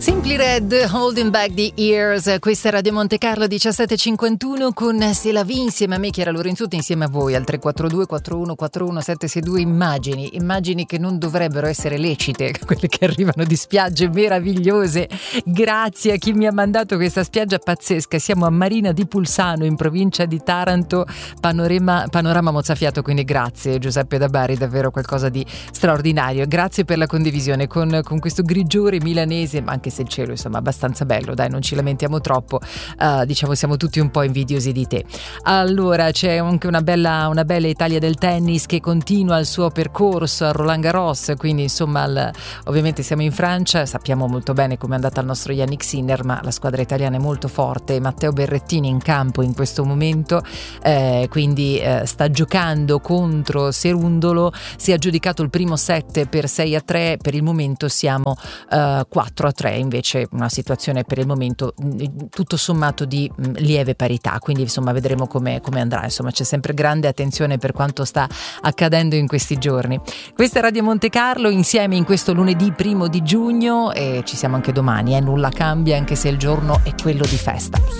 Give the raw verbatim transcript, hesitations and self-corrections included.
Simply Red, Holding Back the Years. Questa è Radio Monte Carlo diciassette e cinquantuno con Se la vi insieme a me, Chiara Lorenzutti, insieme a voi al tre quattro due quattro uno quattro uno sette sei due. Immagini, immagini che non dovrebbero essere lecite, quelle che arrivano di spiagge meravigliose. Grazie a chi mi ha mandato questa spiaggia pazzesca. Siamo a Marina di Pulsano, in provincia di Taranto, panorama, panorama mozzafiato, quindi grazie Giuseppe da Bari, davvero qualcosa di straordinario. Grazie per la condivisione con, con questo grigiore milanese, ma anche se il cielo insomma abbastanza bello, dai, non ci lamentiamo troppo, uh, diciamo siamo tutti un po' invidiosi di te. Allora c'è anche una bella, una bella Italia del tennis che continua il suo percorso a Roland Garros, quindi insomma il, ovviamente siamo in Francia, sappiamo molto bene come è andata il nostro Yannick Sinner, ma la squadra italiana è molto forte. Matteo Berrettini in campo in questo momento, eh, quindi eh, sta giocando contro Serundolo, si è aggiudicato il primo set per sei a tre, per il momento siamo eh, quattro a tre, invece una situazione per il momento tutto sommato di lieve parità, quindi insomma vedremo come, come andrà. Insomma c'è sempre grande attenzione per quanto sta accadendo in questi giorni. Questa è Radio Monte Carlo, insieme in questo lunedì primo di giugno, e ci siamo anche domani, eh? Nulla cambia anche se il giorno è quello di festa.